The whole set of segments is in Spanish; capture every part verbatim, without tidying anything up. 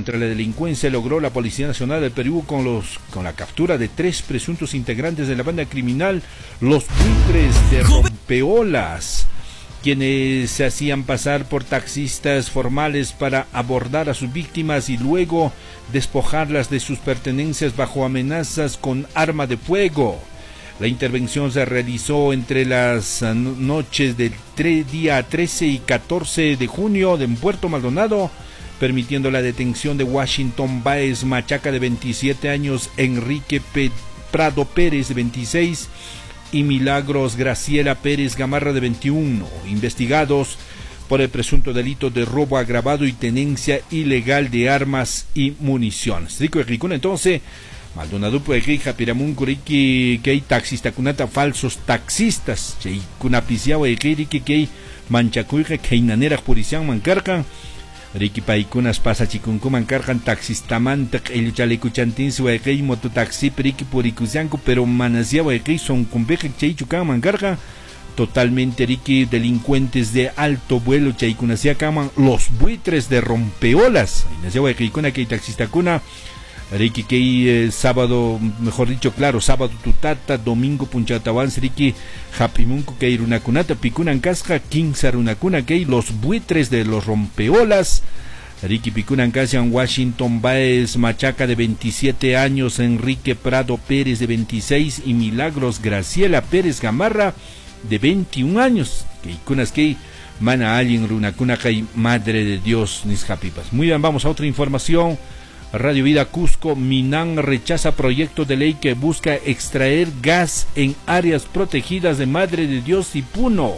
contra la delincuencia logró la Policía Nacional del Perú con, los, con la captura de tres presuntos integrantes de la banda criminal Los Buitres de Rompeolas, quienes se hacían pasar por taxistas formales para abordar a sus víctimas y luego despojarlas de sus pertenencias bajo amenazas con arma de fuego. La intervención se realizó entre las noches del día trece y catorce de junio en Puerto Maldonado, permitiendo la detención de Washington Báez Machaca, de veintisiete años, Enrique P. Prado Pérez, de veintiséis, y Milagros Graciela Pérez Gamarra, de veintiuno, investigados por el presunto delito de robo agravado y tenencia ilegal de armas y municiones. Rico de Ricuna, entonces, Maldonado puede Japiramun Kuriki que hay taxista kunata falsos taxistas, que kunapiciao e Riki que hay manchacuija que nanera purician mancarcan, Riki paikunas pasa chikunku mancarcan taxistamanta el chalecuchantin su e mototaxi Riki puricusianco, pero manasiao e son cumbeje que chucan mancarcan. Totalmente Riki, delincuentes de alto vuelo chaikunasia caman Los Buitres de Rompeolas, inasiao e kuna que taxista kuna Riki que eh, sábado, mejor dicho, claro, sábado tutata, domingo punchatawan, Riki Japimunco que irunacunata, picunan casca, quinzarunacuna que Los Buitres de los Rompeolas, Riki picunan casian Washington Báez Machaca, de veintisiete años, Enrique Prado Pérez, de veintiséis, y Milagros Graciela Pérez Gamarra, de veintiún años, que icunas que mana alguien runacuna que madre de Dios nisjapipas. Muy bien, vamos a otra información. Radio Vida Cusco, Minam rechaza proyecto de ley que busca extraer gas en áreas protegidas de Madre de Dios y Puno.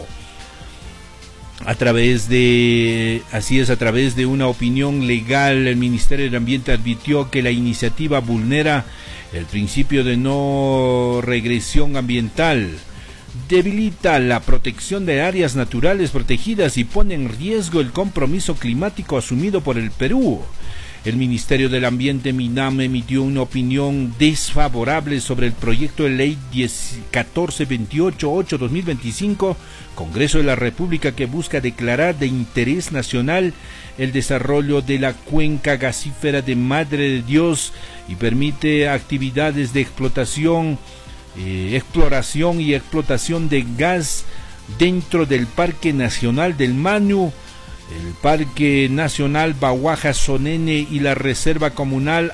A través de, así es, a través de una opinión legal, el Ministerio del Ambiente advirtió que la iniciativa vulnera el principio de no regresión ambiental, debilita la protección de áreas naturales protegidas y pone en riesgo el compromiso climático asumido por el Perú. El Ministerio del Ambiente Minam emitió una opinión desfavorable sobre el proyecto de ley catorce veintiocho ocho dos mil veinticinco, Congreso de la República, que busca declarar de interés nacional el desarrollo de la cuenca gasífera de Madre de Dios y permite actividades de explotación, eh, exploración y explotación de gas dentro del Parque Nacional del Manu, el Parque Nacional Baguaja-Sonene y la Reserva Comunal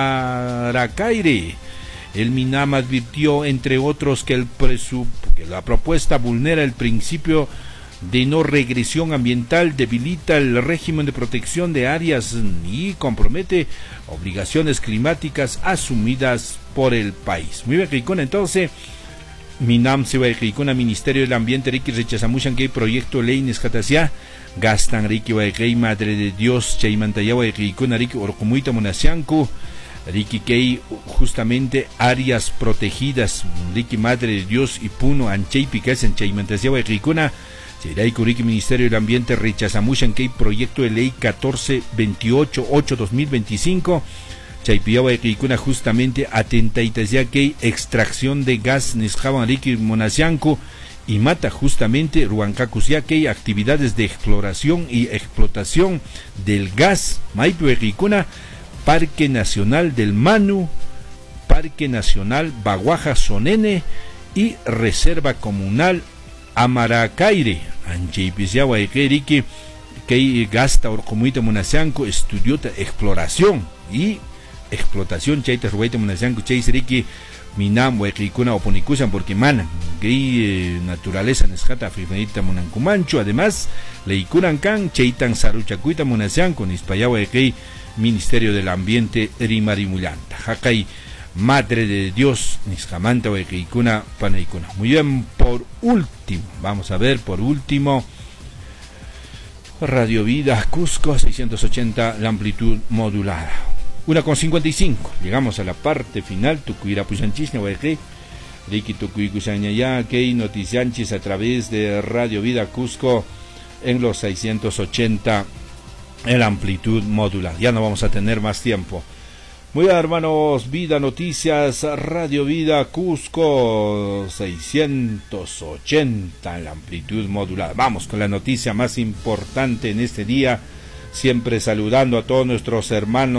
Amaracaire. El Minam advirtió, entre otros, que, el presup que la propuesta vulnera el principio de no regresión ambiental, debilita el régimen de protección de áreas y compromete obligaciones climáticas asumidas por el país. Muy bien, Ricón, entonces Minam se va a Ricón, Ministerio del Ambiente, Ricky rechazamushan que proyecto ley nescatasia gastan Ricky va a Madre de Dios, Chaimantayawa y Ricón, Ricky Orcumuita Monasianco, Ricky Kei, justamente áreas protegidas, Ricky Madre de Dios y Puno, Anchei Picas, en Chaimantayawa y Ricona, Chiraico Ricky Ministerio del Ambiente rechazamushan que proyecto de ley catorce veintiocho ocho dos mil veinticinco, Chaipiawa y Ricona, justamente atentaitasia que extracción de gas Nisjaban Ricky Monasianco, y mata justamente Ruancacusia que actividades de exploración y explotación del gas Maipo y Ricona, Parque Nacional del Manu, Parque Nacional Baguaja Sonene y Reserva Comunal Amaracaire. Ancheipiziawa y Ricky que gasta Orcomuita Monasianco estudió exploración y explotación Chaita Ruaita Monasianco Chaisriki Minam Huequicuna o Ponicusan porque man gay eh, naturaleza nescata frifanita monancumancho. Además Leicuran Can Chaitan Saruchacuita Monasianco Nispayawa gay Ministerio del Ambiente Rimarimulanta Jacay Madre de Dios Niscamanta Huequicuna Panaicuna. Muy bien, por último, vamos a ver por último Radio Vida Cusco seiscientos ochenta, la amplitud modulada. Una con cincuenta y cinco, llegamos a la parte final. Tucuira Puchanchis, Nehueje, Ricky Tucuicusañaya, Kei Noticianchis a través de Radio Vida Cusco en los seiscientos ochenta, en la amplitud modular. Ya no vamos a tener más tiempo. Muy bien, hermanos, Vida Noticias, Radio Vida Cusco seiscientos ochenta en la amplitud modular. Vamos con la noticia más importante en este día, siempre saludando a todos nuestros hermanos